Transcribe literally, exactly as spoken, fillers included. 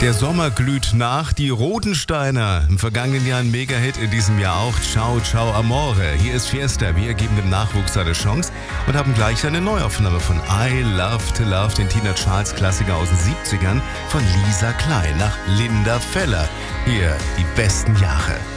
Der Sommer glüht nach, die Rodensteiner. Im vergangenen Jahr ein Mega-Hit, in diesem Jahr auch. Ciao, ciao, amore. Hier ist Fiesta. Wir geben dem Nachwuchs eine Chance und haben gleich eine Neuaufnahme von I Love to Love, den Tina Charles Klassiker aus den siebzigern von Lisa Klein nach Linda Feller. Hier die besten Jahre.